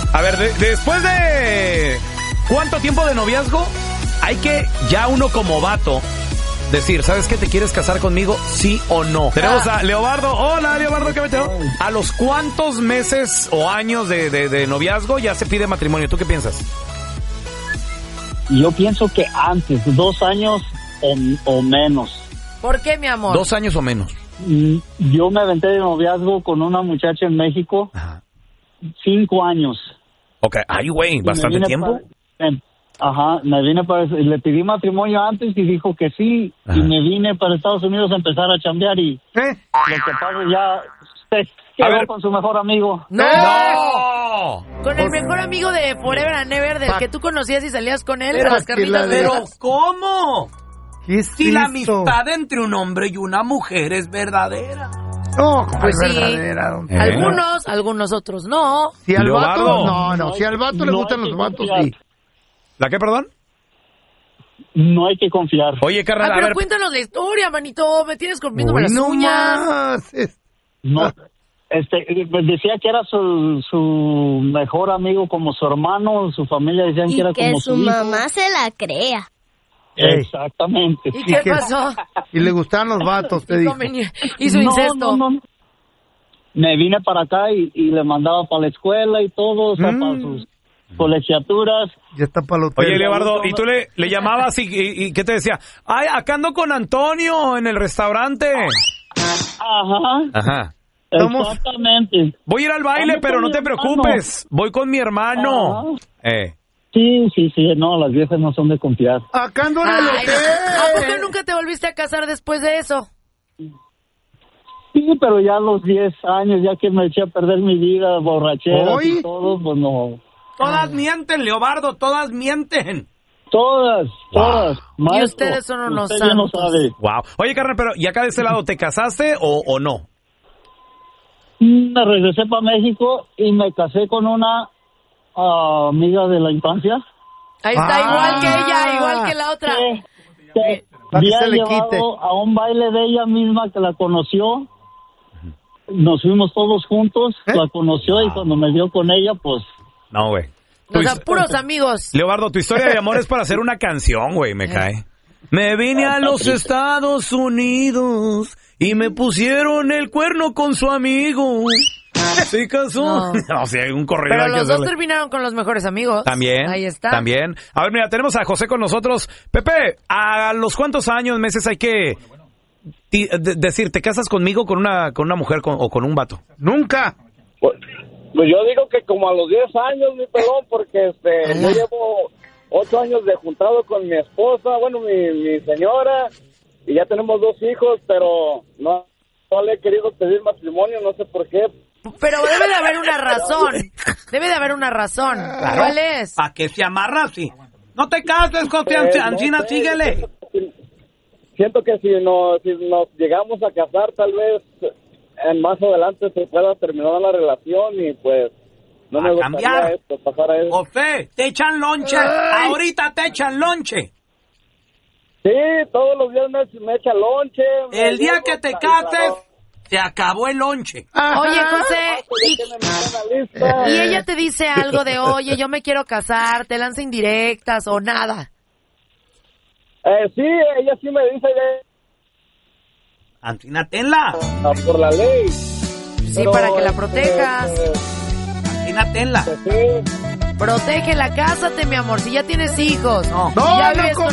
A ver, después de ¿cuánto tiempo de noviazgo? Hay que ya uno como vato decir, ¿sabes qué? ¿Te quieres casar conmigo? ¿Sí o no? Tenemos a Leobardo. Hola, Leobardo, ¿qué meteo? ¿A los cuántos meses o años de noviazgo ya se pide matrimonio? ¿Tú qué piensas? Yo pienso que antes, 2 años o menos. ¿Por qué, mi amor? 2 años o menos. Yo me aventé de noviazgo con una muchacha en México. Ajá. 5 años. Ok, ay, güey, bastante tiempo. Me vine le pedí matrimonio antes y dijo que sí. Ajá. Y me vine para Estados Unidos a empezar a chambear y lo que pasa ya se quedó con su mejor amigo. ¡No! Con el mejor amigo de Forever and Ever, del que tú conocías y salías con él. Pero, las carnitas pero ¿cómo? ¿Qué es si la esto? amistad entre un hombre y una mujer es verdadera. No, pues es sí. verdadera. Algunos otros no. Si al Leobardo. vato, no. Si al vato le gustan los vatos, sí. ¿La qué, perdón? No hay que confiar. Oye, carnal, pero a ver. cuéntanos la historia, manito. Me tienes comiéndome las uñas. No, decía que era su mejor amigo, como su hermano, su familia decían que era como que su mamá se la crea. Exactamente. ¿Y qué pasó? Y le gustaban los vatos, te digo. Y su incesto. No. Me vine para acá y le mandaba para la escuela y todo, o sea, para sus colegiaturas. Ya está para los. Oye, Leobardo, ¿y tú le llamabas y qué te decía? Ay, acá ando con Antonio en el restaurante. Ajá. Exactamente. Voy a ir al baile, pero no te preocupes. Voy con mi hermano. Sí, no, las viejas no son de confiar. Acá ando en el hotel. ¿A poco nunca te volviste a casar después de eso? Sí, pero ya a los 10 años, ya que me eché a perder mi vida, borracheras y todo, pues no. Todas mienten, Leobardo, todas mienten. Todas. Maestro, y ustedes son unos santos. santos. No sabe. Wow. Oye, carnal, pero ¿y acá de este lado te casaste o no? Me regresé para México y me casé con una amiga de la infancia. Ahí está, igual que ella, igual que la otra. Había llevado a un baile de ella misma que la conoció. Nos fuimos todos juntos, la conoció y cuando me dio con ella, pues... No, güey. O sea, puros amigos. Leobardo, tu historia de amor es para hacer una canción, güey, me cae. Me vine a los Estados Unidos y me pusieron el cuerno con su amigo. ¿Se casó? No, sí, hay un corrido. Pero hay que los dos hacerle. terminaron con los mejores amigos. También. Ahí está. También. A ver, mira, tenemos a José con nosotros. Pepe, ¿a los cuántos años, meses hay que decir, te casas conmigo con una mujer o con un vato? Nunca. Pues yo digo que como a los 10 años, mi pelón, porque yo llevo 8 años de juntado con mi esposa, bueno, mi señora, y ya tenemos 2 hijos, pero no le he querido pedir matrimonio, no sé por qué. Pero debe de haber una razón. Debe de haber una razón. Claro. ¿Cuál es? ¿Para qué se amarra así? No te cases, José, Ancina, síguele. Siento que si nos llegamos a casar, tal vez más adelante se pueda terminar la relación y pues no me gustaría esto, pasar a eso. José, te echan lonche. Ahorita te echan lonche. Sí, todos los días me echa lonche. El día que te cases, se acabó el lonche. Oye, José, y ella te dice algo de, oye, yo me quiero casar, te lanza indirectas o nada. Sí, ella sí me dice Ancina, tenla. Por la ley. Sí, pero, para que la protejas. Ancina, tenla. Sí. Protégela, cásate, mi amor, si ya tienes hijos. No, ya no, vives con